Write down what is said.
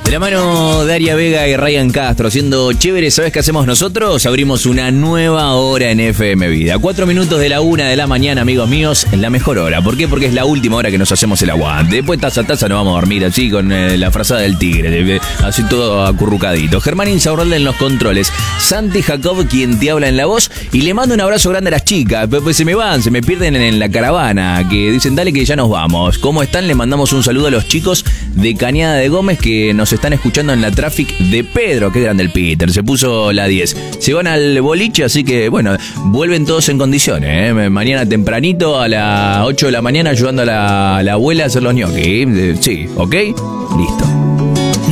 De la mano de Aria Vega y Ryan Castro, siendo chévere, ¿sabes qué hacemos nosotros? Abrimos una nueva hora en FM Vida. 4 minutos de la 1 de la mañana, amigos míos, en la mejor hora. ¿Por qué? Porque es la última hora que nos hacemos el aguante. Después taza a taza nos vamos a dormir así con la frazada del tigre, así todo acurrucadito. Germán Insaurralde en los controles. Santi Jacob, quien te habla en la voz. Y le mando un abrazo grande a las chicas. Pues se me pierden en la caravana, que dicen dale que ya nos vamos. ¿Cómo están? Le mandamos un saludo a los chicos de Cañada de Gómez que nos están escuchando en la Traffic de Pedro. Qué grande el Peter, se puso la 10. Se van al boliche, así que bueno, vuelven todos en condiciones, ¿eh? Mañana tempranito a las 8 de la mañana ayudando a la abuela a hacer los ñoquis. Sí, ¿ok? Listo.